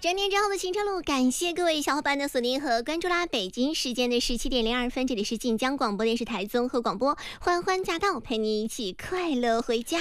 整点之后的行车路，感谢各位小伙伴的锁定和关注啦！北京时间的17:02，这里是晋江广播电视台综合广播，欢欢驾到，陪你一起快乐回家。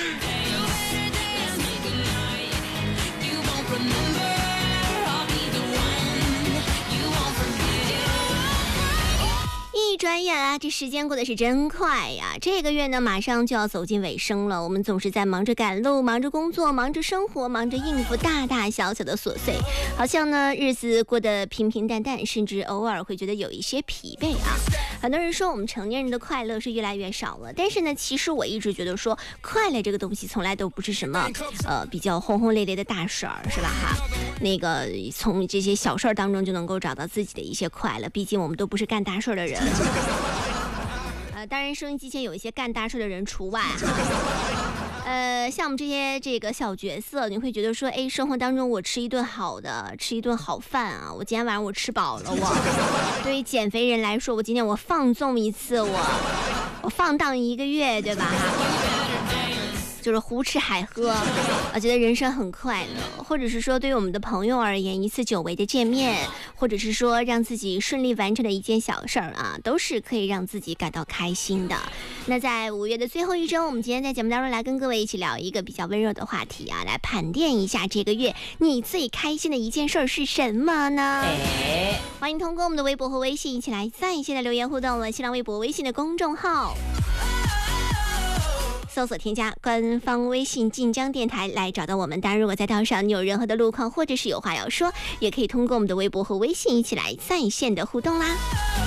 一转眼啊，这时间过得是真快呀！这个月呢，马上就要走进尾声了。我们总是在忙着赶路，忙着工作，忙着生活，忙着应付大大小小的琐碎，好像呢日子过得平平淡淡，甚至偶尔会觉得有一些疲惫啊。很多人说我们成年人的快乐是越来越少了，但是呢，其实我一直觉得说，快乐这个东西从来都不是什么比较轰轰烈烈的大事儿，是吧哈？那个从这些小事儿当中就能够找到自己的一些快乐，毕竟我们都不是干大事的人。当然收音机前有一些干大事的人除外像我们这个小角色，你会觉得说，哎，生活当中我吃一顿好饭啊，我今天晚上我吃饱了，对于减肥人来说，我今天我放纵一次，我放荡一个月，对吧？就是胡吃海喝，我觉得人生很快乐。或者是说对于我们的朋友而言，一次久违的见面，或者是说让自己顺利完成的一件小事儿啊，都是可以让自己感到开心的。那在5月的最后一周，我们今天在节目当中来跟各位一起聊一个比较温热的话题啊，来盘点一下这个月你最开心的一件事是什么呢？欢迎通过我们的微博和微信一起来在线的留言互动了。新浪微博、微信的公众号搜索添加官方微信晋江电台来找到我们。当然如果在道上你有任何的路况或者是有话要说，也可以通过我们的微博和微信一起来在线的互动啦。